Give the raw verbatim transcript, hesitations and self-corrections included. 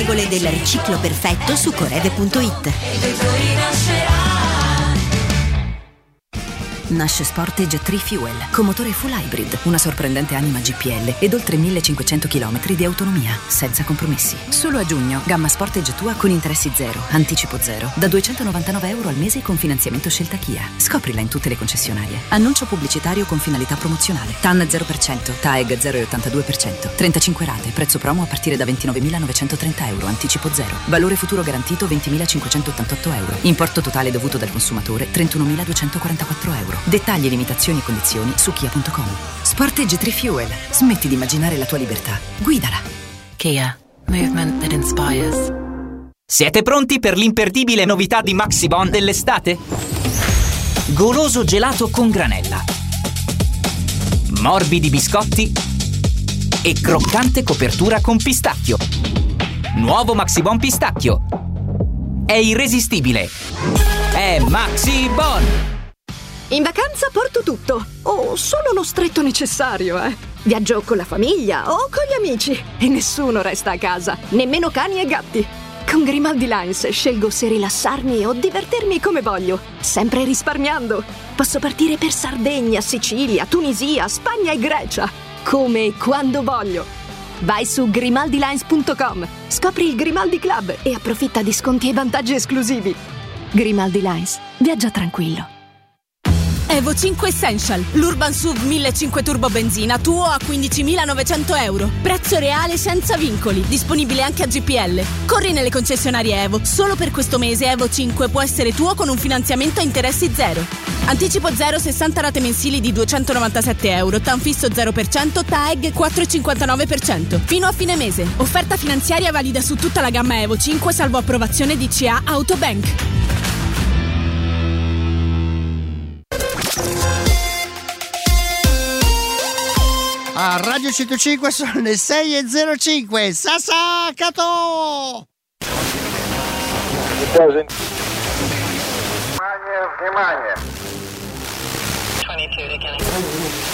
regole del riciclo perfetto su coreve punto it. Nasce Sportage tre Fuel, con motore full hybrid, una sorprendente anima G P L ed oltre millecinquecento chilometri di autonomia, senza compromessi. Solo a giugno, gamma Sportage tua con interessi zero, anticipo zero, da duecentonovantanove euro al mese con finanziamento Scelta Kia. Scoprila in tutte le concessionarie. Annuncio pubblicitario con finalità promozionale. T A N zero per cento, T A E G zero virgola ottantadue per cento, trentacinque rate, prezzo promo a partire da ventinovemilanovecentotrenta euro, anticipo zero. Valore futuro garantito ventimilacinquecentottantotto euro. Importo totale dovuto dal consumatore trentunomiladuecentoquarantaquattro euro. Dettagli, limitazioni e condizioni su kia punto com. Sportage tre Fuel. Smetti di immaginare la tua libertà. Guidala. Kia. Movement that inspires. Siete pronti per l'imperdibile novità di Maxibon dell'estate? Goloso gelato con granella, morbidi biscotti e croccante copertura con pistacchio. Nuovo Maxibon pistacchio. È irresistibile. È Maxibon. In vacanza porto tutto, o solo lo stretto necessario, eh. Viaggio con la famiglia o con gli amici e nessuno resta a casa, nemmeno cani e gatti. Con Grimaldi Lines scelgo se rilassarmi o divertirmi come voglio, sempre risparmiando. Posso partire per Sardegna, Sicilia, Tunisia, Spagna e Grecia, come e quando voglio. Vai su grimaldi lines punto com, scopri il Grimaldi Club e approfitta di sconti e vantaggi esclusivi. Grimaldi Lines, viaggia tranquillo. Evo cinque Essential, l'Urban S U V millecinquecento Turbo Benzina tuo a quindicimilanovecento euro. Prezzo reale senza vincoli, disponibile anche a G P L. Corri nelle concessionarie Evo, solo per questo mese Evo cinque può essere tuo con un finanziamento a interessi zero. Anticipo zero, sessanta rate mensili di duecentonovantasette euro, T A N fisso zero per cento, T A E G quattro virgola cinquantanove per cento. Fino a fine mese. Offerta finanziaria valida su tutta la gamma Evo cinque salvo approvazione D C A Autobank. A Radio centocinque sono le sei e zero cinque. Sasa Cato! Внимание, внимание.